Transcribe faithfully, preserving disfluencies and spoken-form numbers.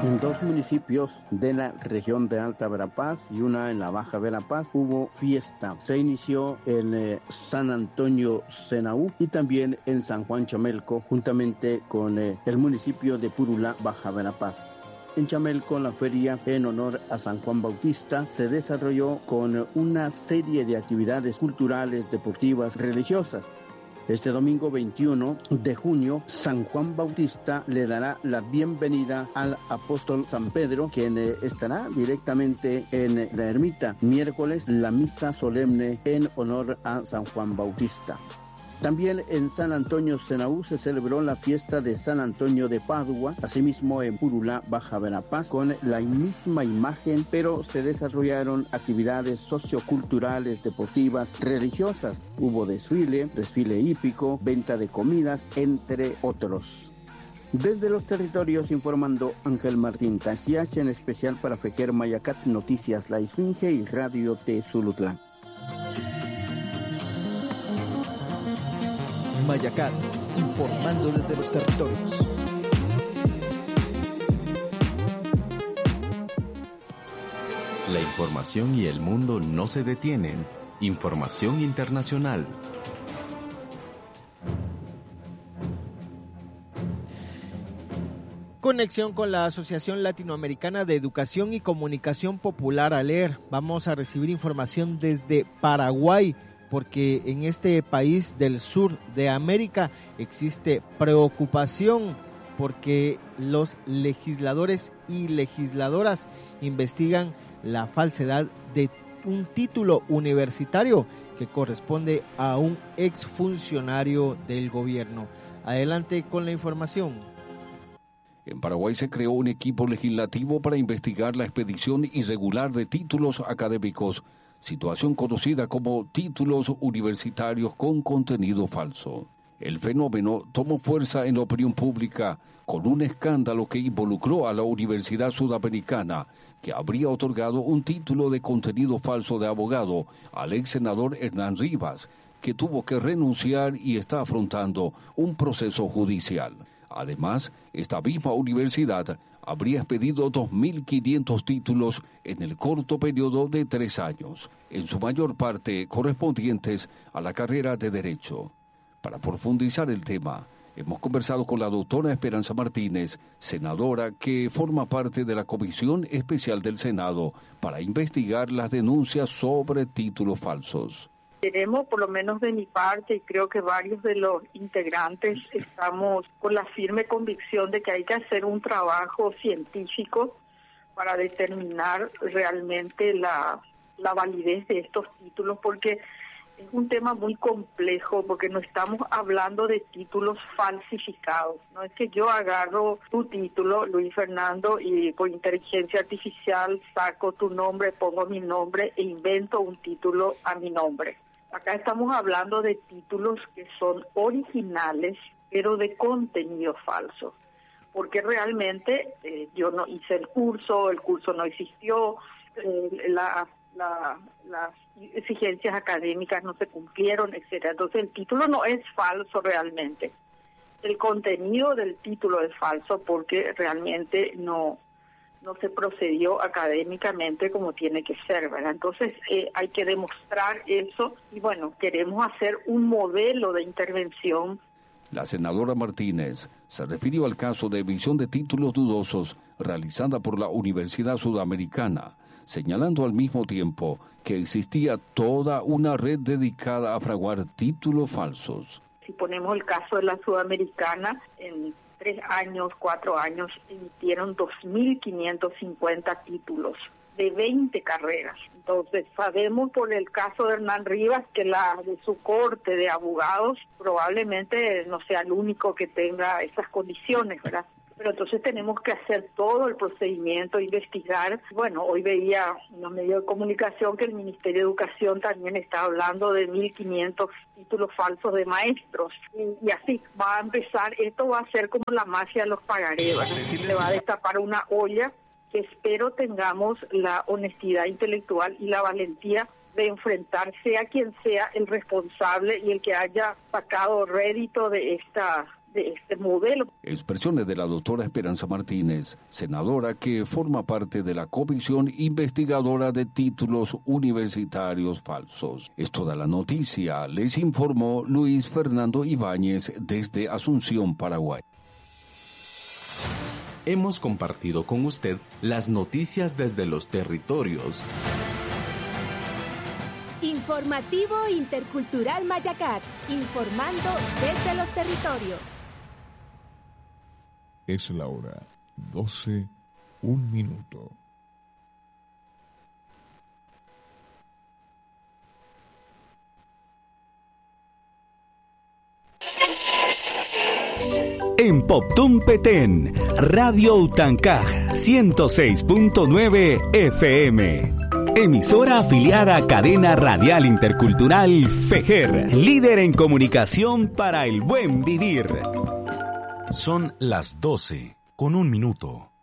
En dos municipios de la región de Alta Verapaz y una en la Baja Verapaz hubo fiesta. Se inició en eh, San Antonio Senaú y también en San Juan Chamelco, juntamente con eh, el municipio de Purulá, Baja Verapaz. En Chamelco, la feria en honor a San Juan Bautista se desarrolló con una serie de actividades culturales, deportivas, religiosas. Este domingo veintiuno de junio, San Juan Bautista le dará la bienvenida al apóstol San Pedro, quien estará directamente en la ermita. Miércoles, la misa solemne en honor a San Juan Bautista. También en San Antonio Senaú se celebró la fiesta de San Antonio de Padua, asimismo en Purulá, Baja Verapaz, con la misma imagen, pero se desarrollaron actividades socioculturales, deportivas, religiosas. Hubo desfile, desfile hípico, venta de comidas, entre otros. Desde los territorios informando Ángel Martín Tasiach, en especial para Fejer Mayacat, Noticias La Esfinge y Radio Tezulutlán. Mayacat, informando desde los territorios. La información y el mundo no se detienen. Información internacional. Conexión con la Asociación Latinoamericana de Educación y Comunicación Popular, ALER. Vamos a recibir información desde Paraguay, porque en este país del sur de América existe preocupación porque los legisladores y legisladoras investigan la falsedad de un título universitario que corresponde a un exfuncionario del gobierno. Adelante con la información. En Paraguay se creó un equipo legislativo para investigar la expedición irregular de títulos académicos, situación conocida como títulos universitarios con contenido falso. El fenómeno tomó fuerza en la opinión pública con un escándalo que involucró a la Universidad Sudamericana, que habría otorgado un título de contenido falso de abogado al ex senador Hernán Rivas, que tuvo que renunciar y está afrontando un proceso judicial. Además, esta misma universidad habría expedido dos mil quinientos títulos en el corto periodo de tres años, en su mayor parte correspondientes a la carrera de Derecho. Para profundizar el tema, hemos conversado con la doctora Esperanza Martínez, senadora que forma parte de la Comisión Especial del Senado para investigar las denuncias sobre títulos falsos. Queremos, por lo menos de mi parte, y creo que varios de los integrantes estamos con la firme convicción de que hay que hacer un trabajo científico para determinar realmente la, la validez de estos títulos, porque es un tema muy complejo, porque no estamos hablando de títulos falsificados. No es que yo agarro tu título, Luis Fernando, y por inteligencia artificial saco tu nombre, pongo mi nombre e invento un título a mi nombre. Acá estamos hablando de títulos que son originales, pero de contenido falso, porque realmente eh, yo no hice el curso, el curso no existió, eh, la, la, las exigencias académicas no se cumplieron, etcétera. Entonces el título no es falso realmente. El contenido del título es falso porque realmente no... no se procedió académicamente como tiene que ser, ¿verdad? Entonces eh, hay que demostrar eso y bueno, queremos hacer un modelo de intervención. La senadora Martínez se refirió al caso de emisión de títulos dudosos realizada por la Universidad Sudamericana, señalando al mismo tiempo que existía toda una red dedicada a fraguar títulos falsos. Si ponemos el caso de la Sudamericana, en tres años, cuatro años, emitieron dos mil quinientos cincuenta títulos de veinte carreras. Entonces, sabemos por el caso de Hernán Rivas que la de su corte de abogados probablemente no sea el único que tenga esas condiciones, ¿verdad? Pero entonces tenemos que hacer todo el procedimiento, investigar. Bueno, hoy veía en los medios de comunicación que el Ministerio de Educación también está hablando de mil quinientos títulos falsos de maestros. Y, y así va a empezar, esto va a ser como la mafia de los pagarés, ¿verdad? Se va a destapar una olla que espero tengamos la honestidad intelectual y la valentía de enfrentar, sea quien sea el responsable y el que haya sacado rédito de esta de este modelo. Expresiones de la doctora Esperanza Martínez, senadora que forma parte de la Comisión Investigadora de Títulos Universitarios Falsos. Es toda la noticia, les informó Luis Fernando Ibáñez desde Asunción, Paraguay. Hemos compartido con usted las noticias desde los territorios. Informativo Intercultural Mayacat, informando desde los territorios. Es la hora doce, un minuto. En Poptún Petén, Radio Utancaj ciento seis punto nueve F M. Emisora afiliada a Cadena Radial Intercultural FEJER, líder en comunicación para el buen vivir. Son las doce, con un minuto.